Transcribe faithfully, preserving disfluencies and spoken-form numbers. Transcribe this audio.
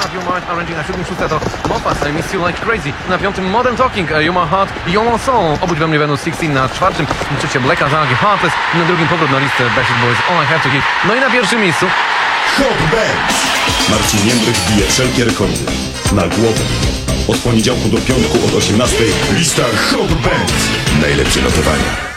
Have Your Mind Arranging. Na siódmym szóste to Mofas, I Miss You Like Crazy. Na piątym Modern Talking, You My Heart, You My Soul. Obudź we mnie będą szesnaście. Na czwartym trzecie Black Azagi, Heartless. Na drugim powrót na listę Backstreet Boys, All I Have To Give. No i na pierwszym miejscu Hot Bands. Marcin Jędrych bije wszelkie rekordy. Na głowę. Od poniedziałku do piątku od osiemnastej lista Hot Bands. Najlepsze notowania.